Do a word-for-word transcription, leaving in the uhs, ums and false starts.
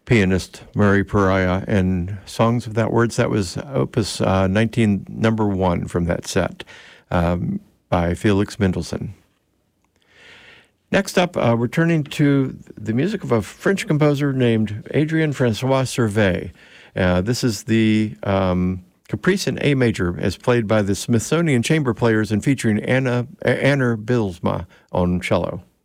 pianist Murray Pariah, and Songs Without Words. That was Opus uh, nineteen, number one from that set um, by Felix Mendelssohn. Next up, uh, we're turning to the music of a French composer named Adrien Francois Servais. Uh, this is the um, Caprice in A major, as played by the Smithsonian Chamber Players and featuring Anna Anna Bylsma on cello.